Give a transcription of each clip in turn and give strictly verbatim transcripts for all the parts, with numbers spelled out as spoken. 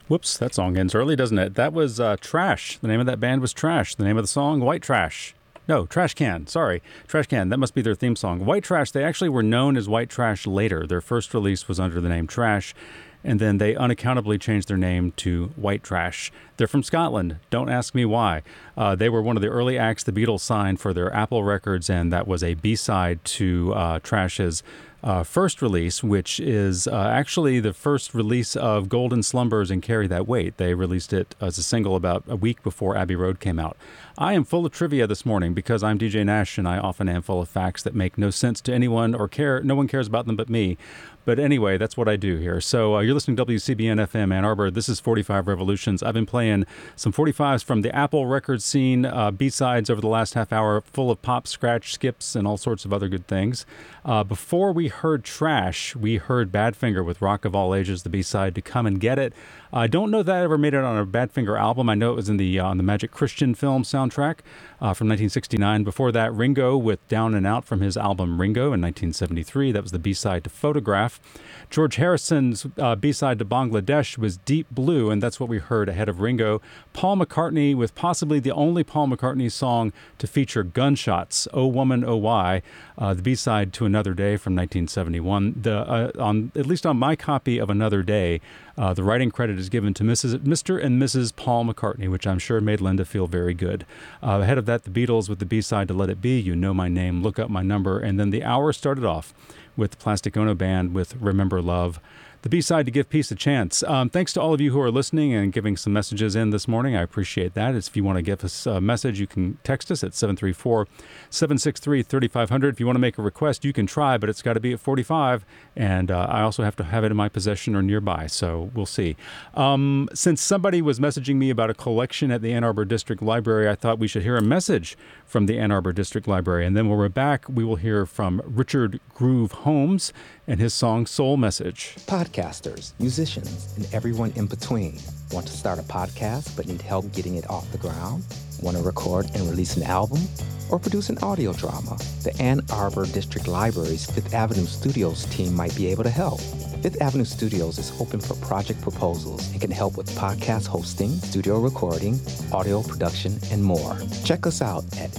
Whoops, that song ends early, doesn't it? That was uh, Trash. The name of that band was Trash. The name of the song, White Trash. No, Trash Can. Sorry. Trash Can. That must be their theme song. White Trash, they actually were known as White Trash later. Their first release was under the name Trash, and then they unaccountably changed their name to White Trash. They're from Scotland. Don't ask me why. Uh, they were one of the early acts the Beatles signed for their Apple Records, and that was a B-side to uh, Trash's Uh, first release, which is uh, actually the first release of Golden Slumbers and Carry That Weight. They released it as a single about a week before Abbey Road came out. I am full of trivia this morning because I'm D J Nash, and I often am full of facts that make no sense to anyone or care. No one cares about them but me. But anyway, that's what I do here. So uh, you're listening to W C B N F M Ann Arbor. This is forty-five Revolutions. I've been playing some forty-fives from the Apple Records scene, uh, B-sides over the last half hour, full of pop, scratch, skips, and all sorts of other good things. Uh, before we heard Trash, we heard Badfinger with Rock of All Ages, the B-side to Come and Get It. I don't know that I ever made it on a Badfinger album. I know it was in the uh, on the Magic Christian film soundtrack uh, from nineteen sixty-nine. Before that, Ringo with Down and Out from his album Ringo in nineteen seventy-three. That was the B-side to Photograph. George Harrison's uh, B-side to Bangladesh was Deep Blue, and that's what we heard ahead of Ringo. Paul McCartney with possibly the only Paul McCartney song to feature gunshots, Oh Woman, Oh Why, uh, the B-side to Another Day from nineteen seventy-one. The uh, on at least on my copy of Another Day, uh, the writing credit is given to Missus Mister and Missus Paul McCartney, which I'm sure made Linda feel very good. Uh, ahead of that, the Beatles with the B-side to Let It Be, You Know My Name, Look Up My Number, and then the hour started off with Plastic Ono Band with Remember Love. The B-side to Give Peace a Chance. Um, thanks to all of you who are listening and giving some messages in this morning. I appreciate that. If you want to give us a message, you can text us at seven three four, seven six three, three five zero zero. If you want to make a request, you can try, but it's got to be at forty-five. And uh, I also have to have it in my possession or nearby, so we'll see. Um, since somebody was messaging me about a collection at the Ann Arbor District Library, I thought we should hear a message from the Ann Arbor District Library. And then when we're back, we will hear from Richard Groove Holmes and his song Soul Message. Podcasters, musicians, and everyone in between. Want to start a podcast but need help getting it off the ground? Want to record and release an album? Or produce an audio drama? The Ann Arbor District Library's Fifth Avenue Studios team might be able to help. Fifth Avenue Studios is open for project proposals and can help with podcast hosting, studio recording, audio production, and more. Check us out at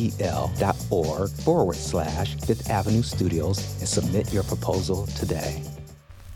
aadl.org forward slash Fifth Avenue Studios and submit your proposal today.